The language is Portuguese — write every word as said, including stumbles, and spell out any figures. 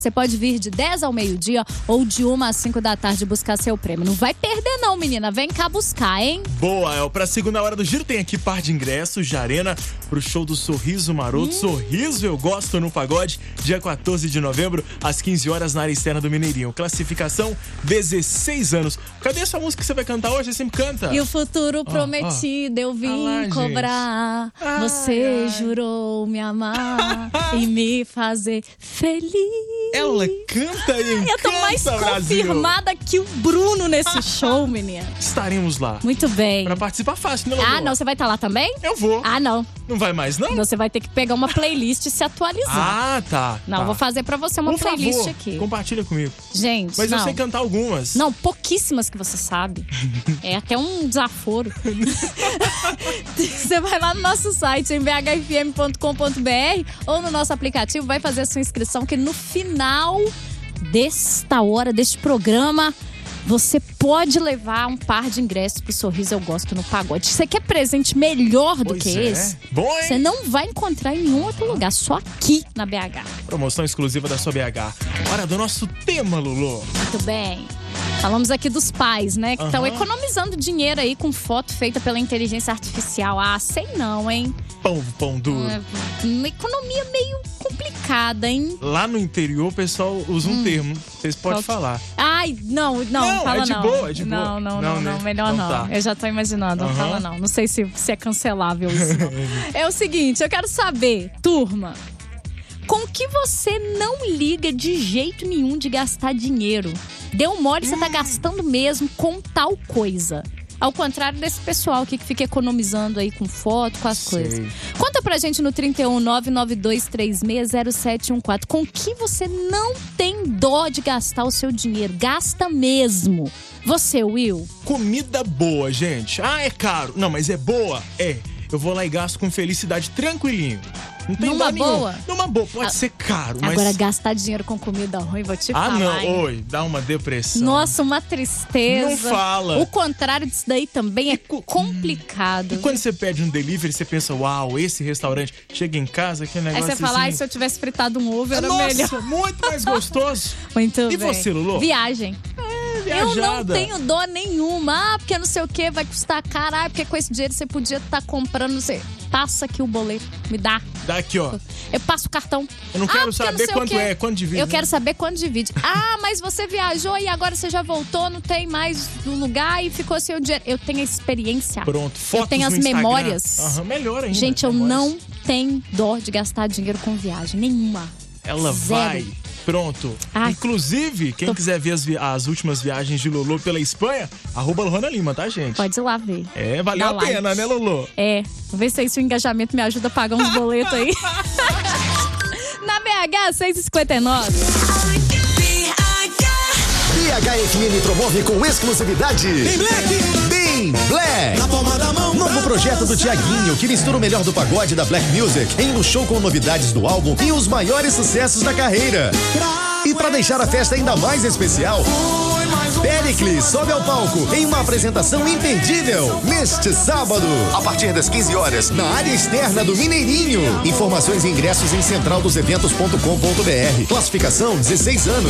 Você pode vir de dez ao meio-dia ou de uma às cinco da tarde buscar seu prêmio. Não vai perder não, menina. Vem cá buscar, hein? Boa, El. Pra segunda hora do giro tem aqui par de ingressos de arena pro show do Sorriso Maroto. Hum. Sorriso Eu Gosto no Pagode, dia quatorze de novembro, às quinze horas, na área externa do Mineirinho. Classificação, dezesseis anos. Cadê essa música que você vai cantar hoje? Você sempre canta. E o futuro prometido, oh, oh. eu vim ah lá, cobrar. Ai, você ai. jurou me amar e me fazer feliz. Ela canta e encanta, eu tô mais Brasil. confirmada que o Bruno nesse show, menina. Estaremos lá. Muito bem. Pra participar fácil, né, Lolo? Ah, não, você vai estar lá também? Eu vou. Ah, não. Não vai mais, não? Você vai ter que pegar uma playlist e se atualizar. Ah, tá. Não, tá. vou fazer pra você uma Por playlist favor, aqui. Compartilha comigo. Gente, Mas não. eu sei cantar algumas. Não, pouquíssimas que você sabe. É até um desaforo. Você vai lá no nosso site, em b h f m ponto com ponto b r, ou no nosso aplicativo, vai fazer a sua inscrição, que no final desta hora, deste programa, você pode levar um par de ingressos pro Sorriso Eu Gosto no Pagode. Você quer presente melhor do pois que é. esse? Bom, hein? Você não vai encontrar em nenhum outro lugar, só aqui na B H. Promoção exclusiva da sua B H. Hora do nosso tema, Lulu. Muito bem. Falamos aqui dos pais, né? Que estão uhum. economizando dinheiro aí com foto feita pela inteligência artificial. Ah, sei não, hein? Pão, pão duro. É, uma economia meio complicada, hein? Lá no interior o pessoal usa um hum. termo. Vocês podem Qual... falar. Ai, não, não, não fala é de não. boa, é de boa. Não, não, não, não, né? não melhor então não. Tá. Eu já tô imaginando, não uhum. fala não. Não sei se, se é cancelável isso, não. É o seguinte, eu quero saber, turma, com que você não liga de jeito nenhum de gastar dinheiro? Deu mole, você tá gastando mesmo com tal coisa. Ao contrário desse pessoal aqui que fica economizando aí com foto, com as Sei. coisas. Conta pra gente no trinta e um, nove nove dois três seis zero sete um quatro. Com que você não tem dó de gastar o seu dinheiro? Gasta mesmo. Você, Will? Comida boa, gente. Ah, é caro. Não, mas é boa? É. Eu vou lá e gasto com felicidade, tranquilinho. Não tem Numa boa? Nenhum. Numa boa, pode ah, ser caro, mas... Agora, gastar dinheiro com comida ruim, vou te ah, falar. Ah, não, hein? oi, dá uma depressão. Nossa, uma tristeza. Não fala. O contrário disso daí também é co... complicado. E quando você pede um delivery, você pensa, uau, esse restaurante, chega em casa, que negócio assim... Aí você fala, ai, se eu tivesse fritado um ovo, era Nossa, melhor. Nossa, muito mais gostoso. Muito e bem. E você, Lulu? Viagem. Viajada. Eu não tenho dó nenhuma. Ah, porque não sei o que, vai custar caro. Ah, porque com esse dinheiro você podia estar tá comprando, não sei. Passa aqui o boleto, me dá. Dá aqui, ó. Eu passo o cartão. Eu não quero ah, saber não quanto é, quanto divide. Eu né? quero saber quanto divide. Ah, mas você viajou e agora você já voltou, não tem mais no lugar e ficou sem o dinheiro. Eu tenho a experiência. Pronto, fotos eu tenho as no Instagram. memórias. Aham, melhor ainda. Gente, eu memórias. não tenho dó de gastar dinheiro com viagem. Nenhuma. Ela Zero. vai. Pronto. Ai, Inclusive, quem tô... quiser ver as, vi- as últimas viagens de Lulu pela Espanha, arroba Luana Lima, tá, gente? Pode ir lá ver. É, valeu Dá a like. pena, né, Lulu? É, vou ver se aí se o engajamento me ajuda a pagar uns boletos aí. Na B H seiscentos e cinquenta e nove. B H F M promove com exclusividade Bem Black. Bem Black. Na palma da mão. Novo projeto do Thiaguinho, que mistura o melhor do pagode da Black Music em um show com novidades do álbum e os maiores sucessos da carreira. E para deixar a festa ainda mais especial, Pericles sobe ao palco em uma apresentação imperdível neste sábado, a partir das quinze horas, na área externa do Mineirinho. Informações e ingressos em central dos eventos ponto com ponto b r. Classificação dezesseis anos.